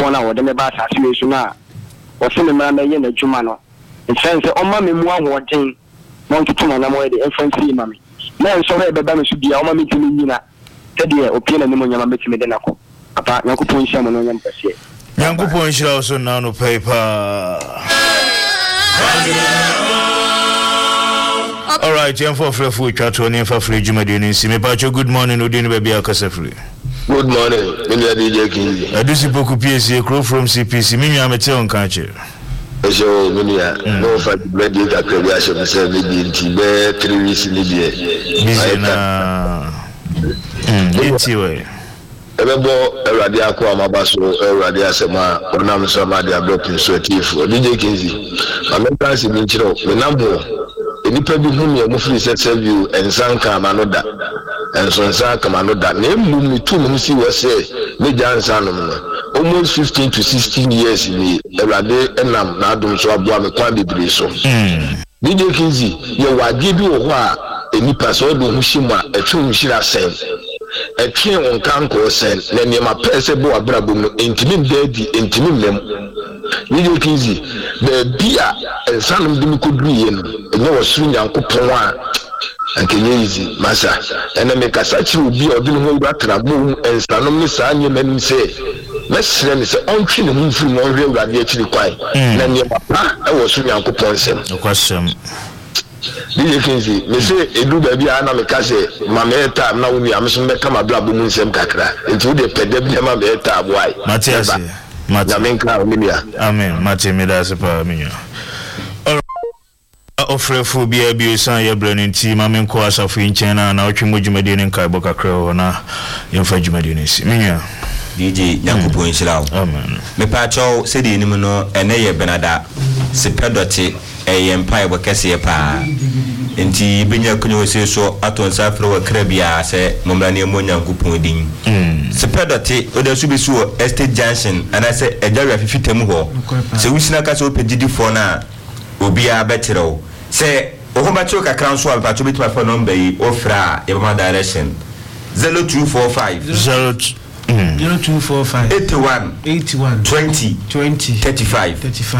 Nyankopon na wode me ba asase we so na o se me mara me ye na dwuma no nsense o ma me mu ahoden no ntutuma na mo de enfansi ma me na enso he beba me so bia o ma me timi nyina tede opie na nimo nyama betime de nako papa Nyankopon hia mo no nyam pese Nyankopon hia so na no paper. All right, I'm for free chat to any for free Jumadini. See me pacho good morning Odin baby akasa free. Good morning. Me DJ King. I do see boku PSC crow from CPC. Me am tell on kanche. So me no for ready ka kwebi asho say me bi nti be 3 weeks ni bi. Busy na. Enti we. Ebebo Ewrade akwa amabaso Ewrade asema onam so ma de abropin so atifu. DJ King. Ameka si bi nchiro. Me nambo enipa bi hu me free set view ensanka manoda ensonsa manoda na emu tu no si we say me jansa no almost 15 to 16 years ni Ewrade enam na adom so aboa me kwa bibiri so DJ Kinzi ye wage bi wo ho a enipa so do hu hima etwe hu hira sen etwe onkanko sen na niema pese bo abrabom no entimi dedi entimi lem DJ Kinzi the bia ensanum dimi kodruye no enye wasuru Nyankopon a ankenye easy masa ene me kasachi obi odin ho wura trabo ensanum ni sa anye manim se mesre ni se ontwe ne humfiri no hwe Ewrade akiri kwai na niema pa e wasuru Nyankopon sem okwasem DJ Kinzi me se edu ba bia na me kase mameta na woni amso me kama blabo mu nsem kakra enti wo de pede bi ma me eta aboai Matias Amen. Mate me da sepa minyo. Ofrefu bia bi san ye branin ti ma men ko asafu nchen na otwe modwumade ne nkai bokakra na yemfa dwumade ne si minyo. DJ Nyankopon nshirawo. Amen. Me pa chaw se de nim no ene ye benada se pedote empa bokese pa. Enti benya kunyo se so atonsa afro wa krabia se momrane mo Nyankopon din. Se pedote odasu bi so estate junction ana se ejawa fifitem ho. Se wisina ka se opegidi fo na obia betrew. Se ohomacho kakran so abacho bitima fo number yi ofra yema direction 0245 0245 81 20 35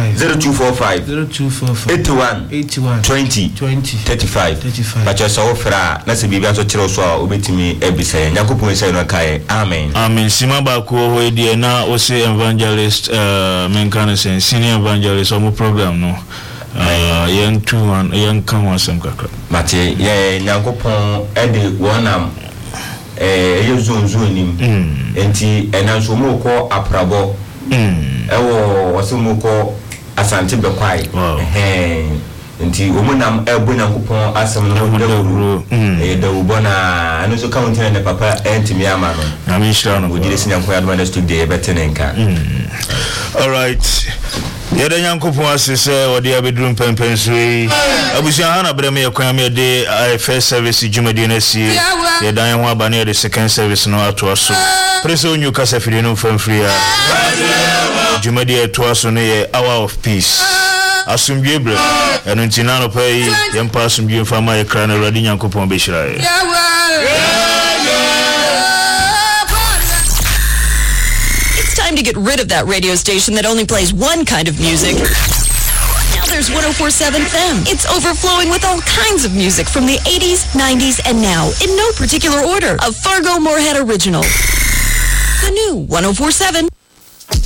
0245 81 20 35 bacha so ofra na se bibia so kire so a obetimi ebise Nyankopon se no kai amen sima ba ko ho die na o se evangelist menkane sen senior evangelist o program no yen 21 yen kan wasem kakra mate ye Nyankopon ede wonam yezonzonim enti enanso moko aprabo ewo wasimoko asante bekwai enti omunam ebu Nyankopon asem no dawuru dawubona anso kaunti na papa enti mi amano na mi shira no ojire Nyankopon adman studio betenenka all right yeda Nyankopon asese odi abedrum pempensui abusia hana breme yakwan me de first service jumadi na si yeda ho abane de second service no ato so preso onyu kasa firi no famfria jumadi ato so no ye hour of peace asumdwe bre eno ntina no pai yempa asumdwe mfama ye kra na Ewrade Nyankopon be hira ye to get rid of that radio station that only plays one kind of music. Now there's 104.7 FM. It's overflowing with all kinds of music from the 80s, 90s, and now, in no particular order. A Fargo Moorhead original. The new 104.7